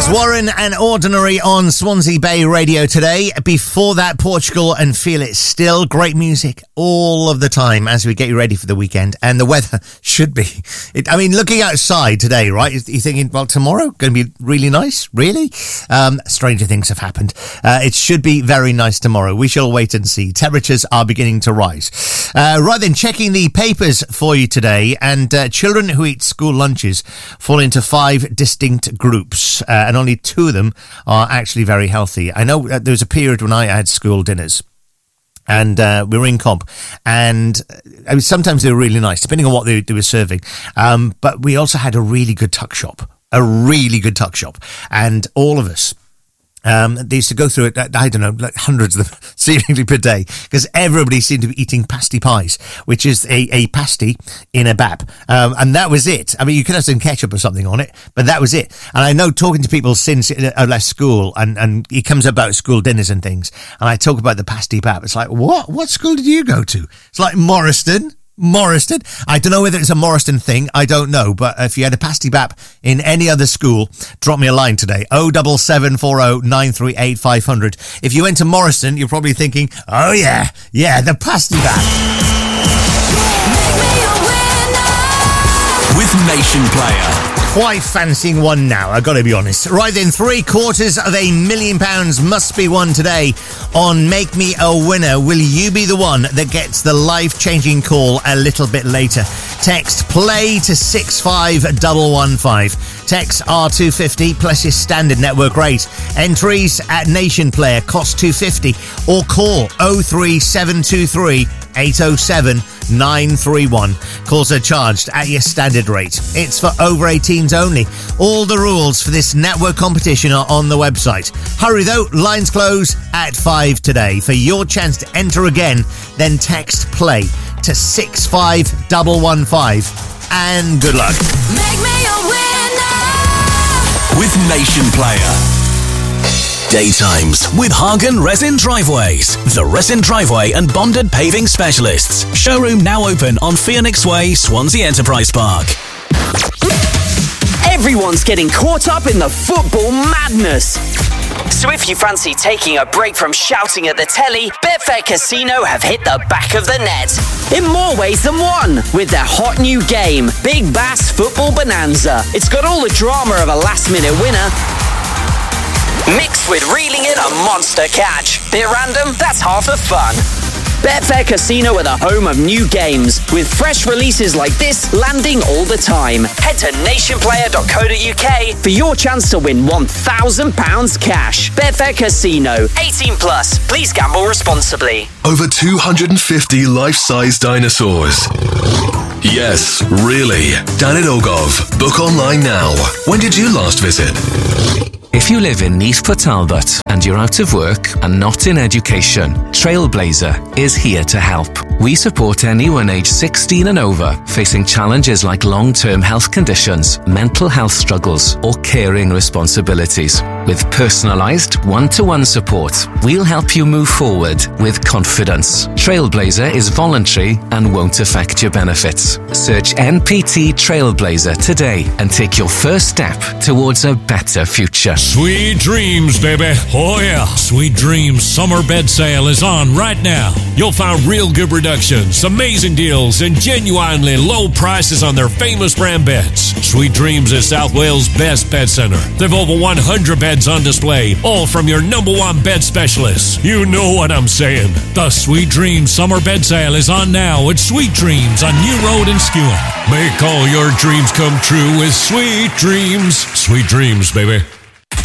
was Warren and Ordinary on Swansea Bay Radio today. Before that, Portugal and Feel It Still. Great music all of the time as we get you ready for the weekend. And the weather should be... looking outside today, right? You're thinking, well, tomorrow going to be really nice? Really? Stranger things have happened. It should be very nice tomorrow. We shall wait and see. Temperatures are beginning to rise. Right then, checking the papers for you today. And children who eat school lunches fall into 5 distinct groups. And only 2 of them are actually very healthy. I know there was a period when I had school dinners and we were in comp, and sometimes they were really nice, depending on what they were serving. But we also had a really good tuck shop, and all of us, they used to go through it, I don't know, like hundreds of them seemingly per day, because everybody seemed to be eating pasty pies, which is a pasty in a bab. And that was it. I mean, you could have some ketchup or something on it, but that was it. And I know, talking to people since I left school, and it comes about school dinners and things, and I talk about the pasty bab. It's like, what school did you go to? It's like Morriston. I don't know whether it's a Morriston thing. I don't know. But if you had a pasty bap in any other school, drop me a line today. 07740 938 500. If you went to Morriston, you're probably thinking, oh yeah, the pasty bap. With Nation Player. Quite fancying one now, I've got to be honest. Right then, £750,000 must be won today on Make Me a Winner. Will you be the one that gets the life-changing call a little bit later? Text PLAY to 65115. Text R250 plus your standard network rate. Entries at Nation Player cost £250, or call 03723 807 931. Calls are charged at your standard rate. It's for over 18s only. All the rules for this network competition are on the website. Hurry though, lines close at 5 today. For your chance to enter again, then text PLAY to 65115. And good luck. Make me a winner with Nation Player. Daytimes with Hagen Resin Driveways, the resin driveway and bonded paving specialists. Showroom now open on Phoenix Way, Swansea Enterprise Park. Everyone's getting caught up in the football madness. So if you fancy taking a break from shouting at the telly, Betfair Casino have hit the back of the net. In more ways than one, with their hot new game, Big Bass Football Bonanza. It's got all the drama of a last-minute winner, mixed with reeling in a monster catch. Bit random? That's half the fun. Betfair Casino are the home of new games, with fresh releases like this landing all the time. Head to nationplayer.co.uk for your chance to win £1,000 cash. Betfair Casino. 18+. Please gamble responsibly. Over 250 life-size dinosaurs. Yes, really. Danid Ogov. Book online now. When did you last visit? If you live in Neath Port Talbot and you're out of work and not in education, Trailblazer is here to help. We support anyone aged 16 and over facing challenges like long-term health conditions, mental health struggles, or caring responsibilities. With personalised, one-to-one support, we'll help you move forward with confidence. Trailblazer is voluntary and won't affect your benefits. Search NPT Trailblazer today and take your first step towards a better future. Sweet Dreams, baby. Oh yeah. Sweet Dreams summer bed sale is on right now. You'll find real good reductions, amazing deals, and genuinely low prices on their famous brand beds. Sweet Dreams is South Wales' best bed centre. They've over 100 beds on display, all from your #1 bed specialists. You know what I'm saying. The Sweet Dreams summer bed sale is on now at Sweet Dreams on New Road in Skewen. Make all your dreams come true with Sweet Dreams. Sweet Dreams, baby.